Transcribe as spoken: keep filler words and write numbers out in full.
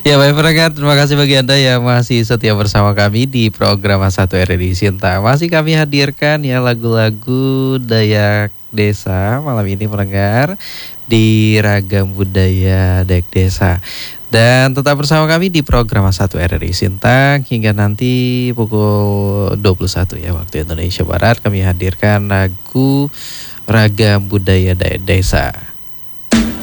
Ya baik pendengar, terima kasih bagi Anda yang masih setia bersama kami di program satu R R I Sinta. Masih kami hadirkan ya lagu-lagu Dayak Desa malam ini pendengar di Ragam Budaya Dayak Desa. Dan tetap bersama kami di program satu R R I Sinta hingga nanti pukul dua puluh satu ya waktu Indonesia Barat kami hadirkan lagu Ragam Budaya Dayak Desa.